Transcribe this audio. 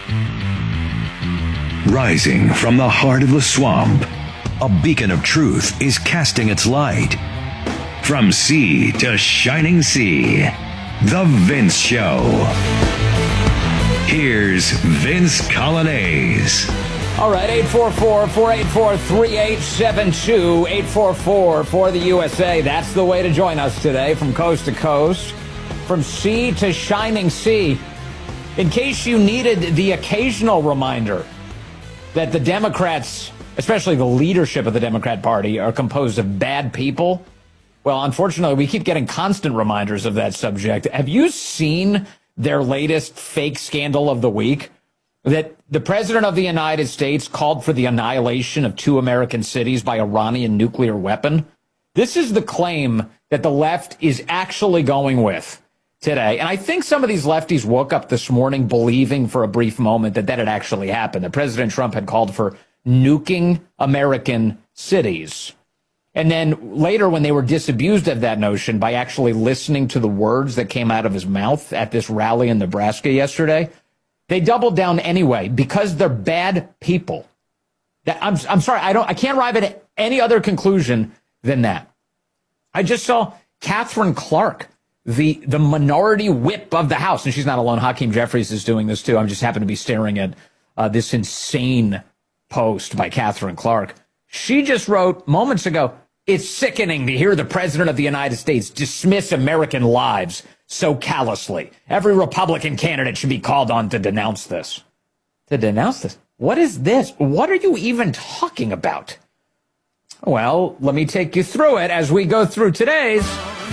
Rising from the heart of the swamp, a beacon of truth is casting its light. From sea to shining sea, The Vince Show. Here's Vince Coglianese. All right, 844-484-3872, 844 for the USA. That's the way to join us today from coast to coast, from sea to shining sea. In case you needed the occasional reminder that the Democrats, especially the leadership of the Democrat Party, are composed of bad people, well, unfortunately, we keep getting constant reminders of that subject. Have you seen their latest fake scandal of the week? That the president of the United States called for the annihilation of 2 American cities by Iranian nuclear weapon. This is the claim that the left is actually going with today. And I think some of these lefties woke up this morning believing for a brief moment that had actually happened, that President Trump had called for nuking American cities. And then later, when they were disabused of that notion by actually listening to the words that came out of his mouth at this rally in Nebraska yesterday, they doubled down anyway because they're bad people. I'm sorry, I can't arrive at any other conclusion than that. I just saw Catherine Clark, the minority whip of the House, and she's not alone. Hakeem Jeffries is doing this too. I just happen to be staring at this insane post by Catherine Clark. She just wrote moments ago, "It's sickening to hear the president of the United States dismiss American lives so callously. Every Republican candidate should be called on to denounce this." To denounce this? What is this? What are you even talking about? Well, let me take you through it as we go through today's